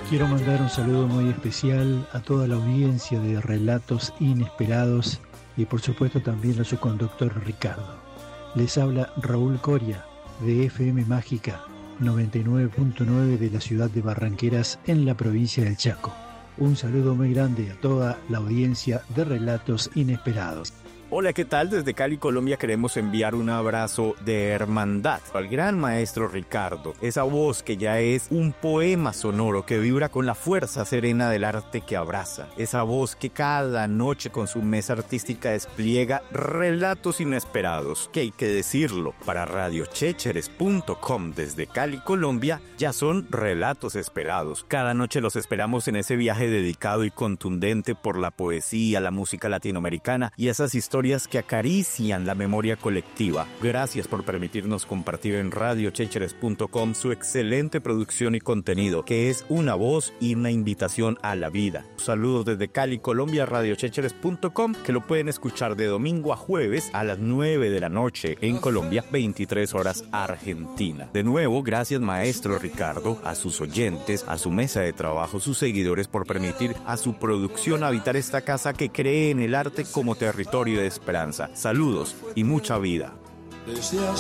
Quiero mandar un saludo muy especial a toda la audiencia de Relatos Inesperados y por supuesto también a su conductor Ricardo. Les habla Raúl Coria de FM Mágica 99.9 de la ciudad de Barranqueras en la provincia del Chaco. Un saludo muy grande a toda la audiencia de Relatos Inesperados. Hola, ¿qué tal? Desde Cali, Colombia, queremos enviar un abrazo de hermandad al gran maestro Ricardo. Esa voz que ya es un poema sonoro que vibra con la fuerza serena del arte que abraza. Esa voz que cada noche con su mesa artística despliega relatos inesperados. Que hay que decirlo, para radiochecheres.com desde Cali, Colombia, ya son relatos esperados. Cada noche los esperamos en ese viaje dedicado y contundente por la poesía, la música latinoamericana y esas historias que acarician la memoria colectiva. Gracias por permitirnos compartir en radiochecheres.com su excelente producción y contenido, que es una voz y una invitación a la vida. Saludos desde Cali, Colombia, radiochecheres.com, que lo pueden escuchar de domingo a jueves a las 9 de la noche en Colombia, 23 horas Argentina. De nuevo, gracias maestro Ricardo, a sus oyentes, a su mesa de trabajo, sus seguidores por permitir a su producción habitar esta casa que cree en el arte como territorio de esperanza. Saludos y mucha vida.